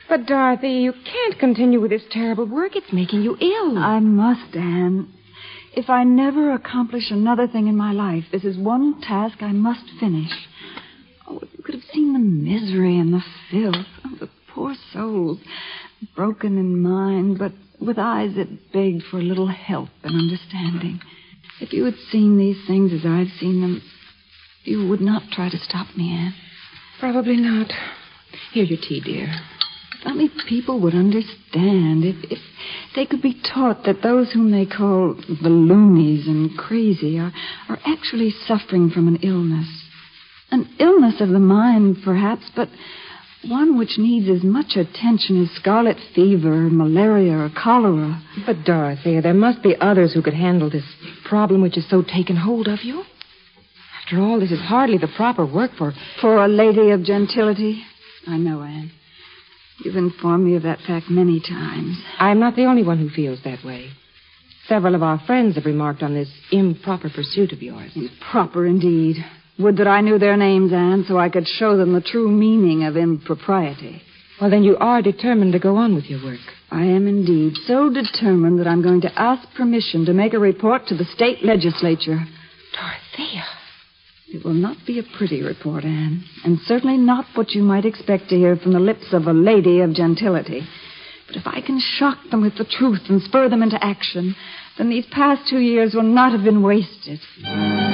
But, Dorothy, you can't continue with this terrible work. It's making you ill. I must, Anne. If I never accomplish another thing in my life, this is one task I must finish. Oh, if you could have seen the misery and the filth. Oh, the poor souls. Broken in mind, but with eyes that begged for a little help and understanding. If you had seen these things as I've seen them, you would not try to stop me, Anne. Probably not. Here's your tea, dear. If only people would understand. If they could be taught that those whom they call the loonies and crazy are actually suffering from an illness. An illness of the mind, perhaps, but one which needs as much attention as scarlet fever, malaria, or cholera. But, Dorothy, there must be others who could handle this problem which has so taken hold of you. After all, this is hardly the proper work for... For a lady of gentility? I know, Anne. You've informed me of that fact many times. I'm not the only one who feels that way. Several of our friends have remarked on this improper pursuit of yours. Improper, indeed. Would that I knew their names, Anne, so I could show them the true meaning of impropriety. Well, then you are determined to go on with your work. I am indeed so determined that I'm going to ask permission to make a report to the state legislature. Dorothea. It will not be a pretty report, Anne, and certainly not what you might expect to hear from the lips of a lady of gentility. But if I can shock them with the truth and spur them into action, then these past 2 years will not have been wasted.